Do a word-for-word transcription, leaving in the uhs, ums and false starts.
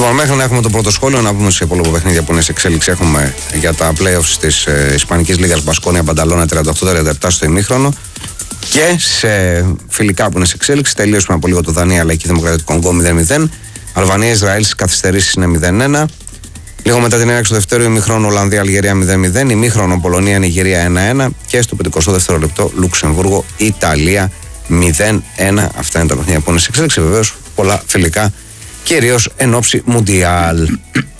Λοιπόν, μέχρι να έχουμε το πρώτο σχόλιο, να πούμε σε υπόλοιπα παιχνίδια που είναι σε εξέλιξη. Έχουμε για τα playoffs της ε, Ισπανικής Λίγας Μπασκόνια Μπανταλώνα τριάντα οκτώ τριάντα επτά στο ημίχρονο. Και σε φιλικά που είναι σε εξέλιξη, τελείωσαμε από λίγο το Δανία Λαϊκή Δημοκρατία του Κονγκό μηδέν μηδέν. Αλβανία Ισραήλ στις καθυστερήσεις είναι μηδέν ένα. Λίγο μετά την έναρξη του δεύτερου ημίχρονου Ολλανδία Αλγερία μηδέν μηδέν. Ημίχρονο Πολωνία Νιγηρία ένα ένα. Και στο πενηκοστό δεύτερο λεπτό Λουξεμβούργο Ιταλία μηδέν ένα. Αυτά είναι τα παιχνίδια που είναι σε εξέλιξη. Βεβαίως πολλά φιλικά, κυρίως εν ώψη Μουντιάλ.